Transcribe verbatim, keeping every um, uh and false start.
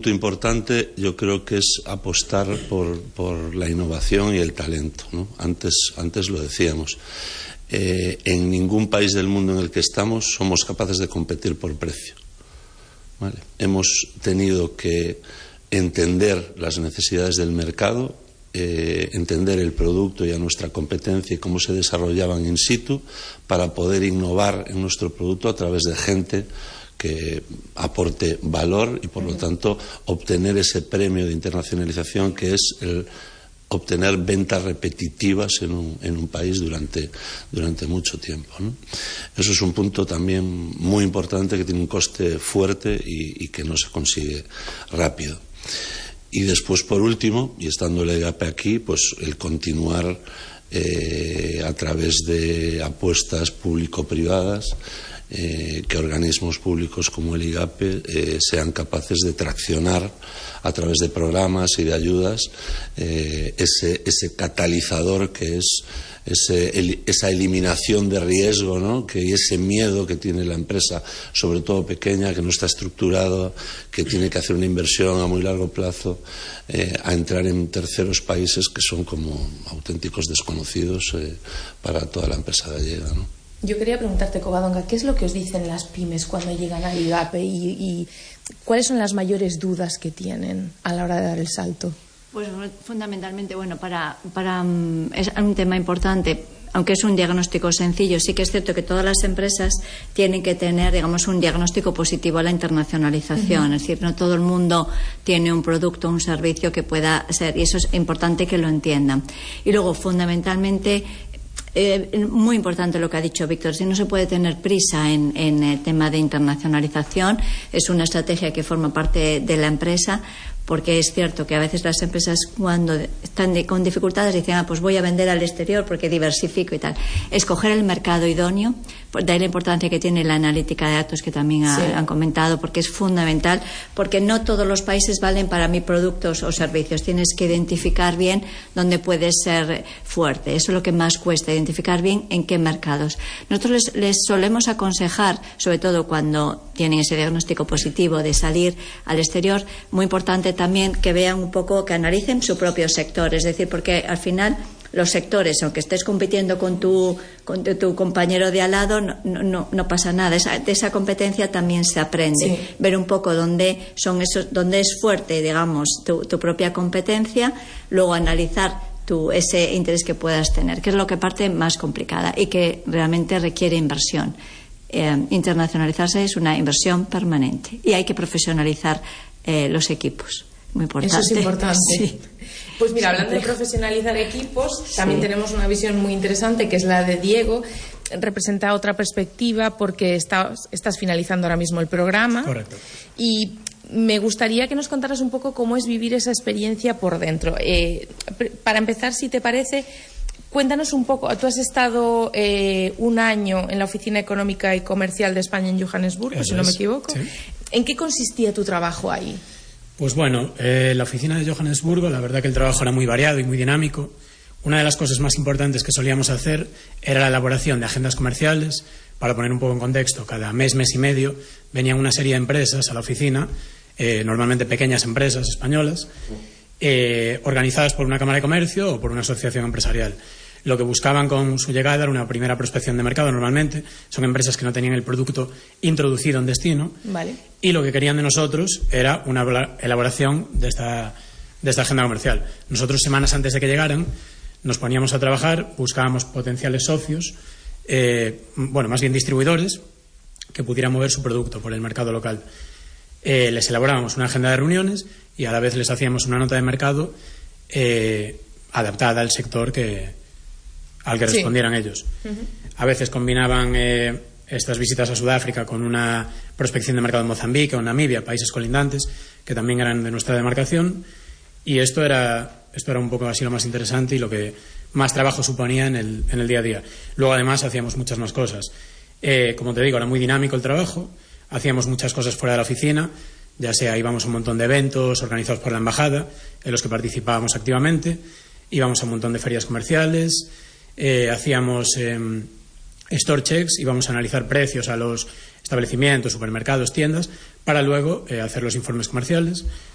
punto importante yo creo que es apostar por, por la innovación y el talento, ¿no? Antes, antes lo decíamos. Eh, en ningún país del mundo en el que estamos somos capaces de competir por precio, ¿vale? Hemos tenido que entender las necesidades del mercado, eh, entender el producto y a nuestra competencia y cómo se desarrollaban in situ para poder innovar en nuestro producto a través de gente que aporte valor y por lo tanto obtener ese premio de internacionalización que es el obtener ventas repetitivas en un, en un país durante, durante mucho tiempo, ¿no? Eso es un punto también muy importante que tiene un coste fuerte y, y que no se consigue rápido. Y después, por último, y estando el EGAPE aquí, pues el continuar eh, a través de apuestas público-privadas, Eh, que organismos públicos como el IGAPE eh, sean capaces de traccionar a través de programas y de ayudas eh, ese, ese catalizador que es ese, el, esa eliminación de riesgo, ¿no? Que, y ese miedo que tiene la empresa, sobre todo pequeña, que no está estructurado, que tiene que hacer una inversión a muy largo plazo, eh, a entrar en terceros países que son como auténticos desconocidos eh, para toda la empresa gallega, ¿no? Yo quería preguntarte, Covadonga, ¿qué es lo que os dicen las pymes cuando llegan al IGAPE y, y cuáles son las mayores dudas que tienen a la hora de dar el salto? Pues fundamentalmente, bueno, para, para es un tema importante. Aunque es un diagnóstico sencillo, sí que es cierto que todas las empresas tienen que tener, digamos, un diagnóstico positivo a la internacionalización. Uh-huh. Es decir, no todo el mundo tiene un producto o un servicio que pueda ser, y eso es importante que lo entiendan. Y luego, fundamentalmente, Eh, muy importante lo que ha dicho Víctor, si no se puede tener prisa en, en el tema de internacionalización, es una estrategia que forma parte de la empresa, porque es cierto que a veces las empresas cuando están de, con dificultades dicen, ah, pues voy a vender al exterior porque diversifico y tal. Escoger el mercado idóneo, de ahí la importancia que tiene la analítica de datos que también ha, sí. han comentado, porque es fundamental, porque no todos los países valen para mí productos o servicios. Tienes que identificar bien dónde puedes ser fuerte. Eso es lo que más cuesta, identificar bien en qué mercados. Nosotros les, les solemos aconsejar, sobre todo cuando tienen ese diagnóstico positivo de salir al exterior, muy importante también que vean un poco, que analicen su propio sector, es decir, porque al final los sectores, aunque estés compitiendo con tu, con tu, tu compañero de al lado, no, no, no pasa nada. Esa, de esa competencia también se aprende. Sí. Ver un poco dónde son esos, dónde es fuerte, digamos, tu, tu propia competencia, luego analizar tu, ese interés que puedas tener, que es lo que parte más complicada y que realmente requiere inversión. Eh, internacionalizarse es una inversión permanente y hay que profesionalizar eh, los equipos. Muy importante. Eso es importante. Sí. Pues mira, hablando de profesionalizar equipos, también sí. tenemos una visión muy interesante que es la de Diego. Representa otra perspectiva porque estás, estás finalizando ahora mismo el programa. Correcto. Y me gustaría que nos contaras un poco cómo es vivir esa experiencia por dentro. Eh, para empezar, si te parece, cuéntanos un poco. Tú has estado eh, un año en la Oficina Económica y Comercial de España en Johannesburgo, Eso si no es. me equivoco. Sí. ¿En qué consistía tu trabajo ahí? Pues bueno, eh, la oficina de Johannesburgo, la verdad que el trabajo era muy variado y muy dinámico. Una de las cosas más importantes que solíamos hacer era la elaboración de agendas comerciales. Para poner un poco en contexto, cada mes, mes y medio venían una serie de empresas a la oficina, eh, normalmente pequeñas empresas españolas, eh, organizadas por una cámara de comercio o por una asociación empresarial. Lo que buscaban con su llegada era una primera prospección de mercado, normalmente. Son empresas que no tenían el producto introducido en destino. Vale. Y lo que querían de nosotros era una elaboración de esta, de esta agenda comercial. Nosotros, semanas antes de que llegaran, nos poníamos a trabajar, buscábamos potenciales socios, eh, bueno, más bien distribuidores, que pudieran mover su producto por el mercado local. Eh, les elaborábamos una agenda de reuniones y a la vez les hacíamos una nota de mercado eh, adaptada al sector que... al que respondieran sí. ellos. Uh-huh. A veces combinaban eh, estas visitas a Sudáfrica con una prospección de mercado en Mozambique o en Namibia, países colindantes, que también eran de nuestra demarcación, y esto era, esto era un poco así lo más interesante y lo que más trabajo suponía en el, en el día a día. Luego, además, hacíamos muchas más cosas. Eh, como te digo, era muy dinámico el trabajo, hacíamos muchas cosas fuera de la oficina, ya sea íbamos a un montón de eventos organizados por la embajada, en los que participábamos activamente, íbamos a un montón de ferias comerciales. Eh, hacíamos eh, store checks, íbamos a analizar precios a los establecimientos, supermercados, tiendas, para luego eh, hacer los informes comerciales,